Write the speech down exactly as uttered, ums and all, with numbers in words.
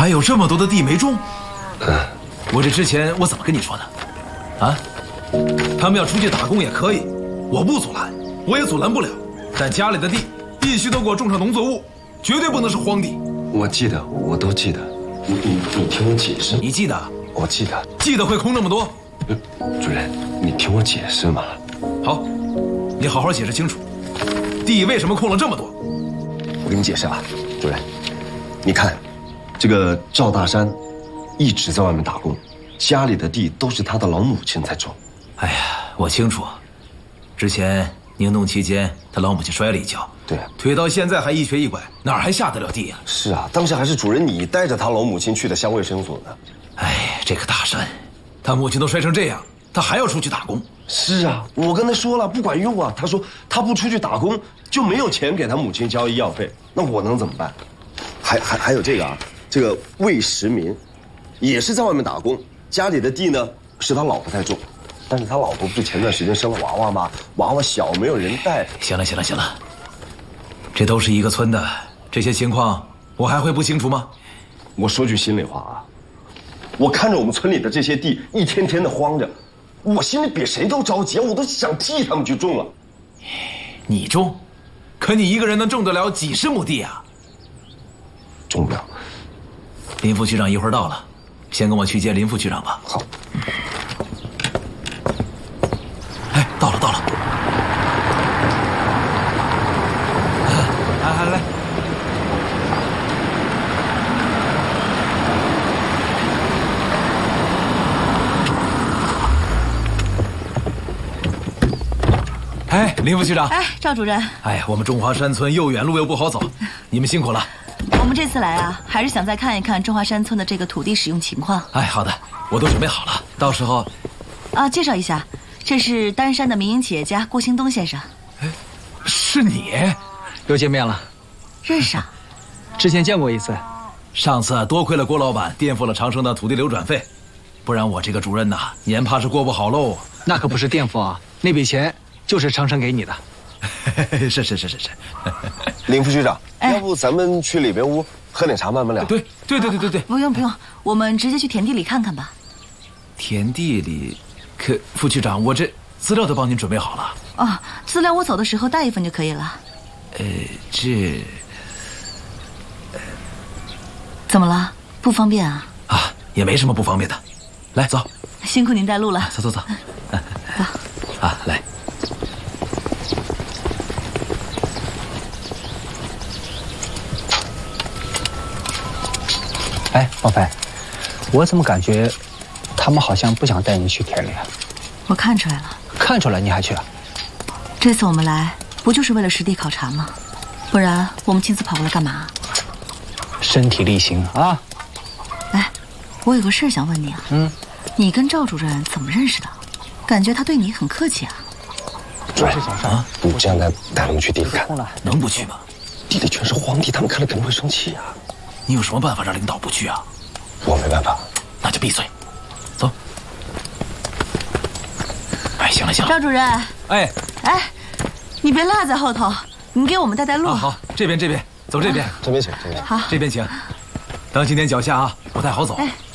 还有这么多的地没种？ 嗯， 我这之前我怎么跟你说的？啊，他们要出去打工也可以，我不阻拦，我也阻拦不了。但家里的地必须都给我种上农作物，绝对不能是荒地。 我记得，我都记得。你你你听我解释。 你记得？ 我记得。 记得会空那么多？ 主任，你听我解释嘛。 好，你好好解释清楚，地为什么空了这么多？ 我给你解释啊，主任，你看，这个赵大山一直在外面打工，家里的地都是他的老母亲在种。 哎呀，我清楚，之前宁冬期间他老母亲摔了一跤， 对， 腿到现在还一瘸一拐，哪儿还下得了地呀？ 是啊，当时还是主任你带着他老母亲去的乡卫生所呢。 哎，这个大山，他母亲都摔成这样，他还要出去打工？ 是啊，我跟他说了不管用啊，他说他不出去打工就没有钱给他母亲交医药费，那我能怎么办？还还还有这个啊，这个魏时民，也是在外面打工，家里的地呢是他老婆在种，但是他老婆不是前段时间生了娃娃吗？娃娃小没有人带。 行了行了行了，这都是一个村的，这些情况我还会不清楚吗？ 我说句心里话啊，我看着我们村里的这些地一天天的荒着，我心里比谁都着急，我都想替他们去种了。 你种，可你一个人能种得了几十亩地啊？ 种不了。 林副局长一会儿到了，先跟我去接林副局长吧。 好。 哎，到了到了。来来来。哎，林副局长。 哎，赵主任。 哎呀，我们中华山村又远路又不好走，你们辛苦了。 我们这次来啊，还是想再看一看中华山村的这个土地使用情况。 哎，好的，我都准备好了，到时候。 啊，介绍一下，这是丹山的民营企业家郭兴东先生。 哎，是你？ 又见面了。 认识啊？ 之前见过一次。 上次多亏了郭老板垫付了长生的土地流转费，不然我这个主任呐，年怕是过不好喽。 那可不是垫付啊，那笔钱就是长生给你的。 是是是是是。 林副局长，要不咱们去里边屋喝点茶慢慢聊？ 对对对对对对。 不用不用，我们直接去田地里看看吧。 田地里，可副局长，我这资料都帮您准备好了。 哦，资料我走的时候带一份就可以了。 呃，这， 怎么了？不方便啊？ 啊，也没什么不方便的。来，走。 辛苦您带路了。 走走走。 走。 啊，来。 哎，王飞，我怎么感觉他们好像不想带你去田里啊？ 我看出来了。 看出来你还去啊？ 这次我们来不就是为了实地考察吗？不然我们亲自跑过来干嘛？ 身体力行啊！ 哎，我有个事想问你啊。 嗯。 你跟赵主任怎么认识的？感觉他对你很客气啊。 主任啊，你这样带带他们去地里看， 能不去吗？ 地里全是荒地，他们看了肯定会生气啊。 你有什么办法让领导不去啊？ 我没办法。 那就闭嘴，走。哎，行了行了。 赵主任。 哎哎，你别落在后头，你给我们带带路。 啊、好，这边这边，走这边。 这边请，这边好， 这边请。当心点脚下啊，不太好走。 哎。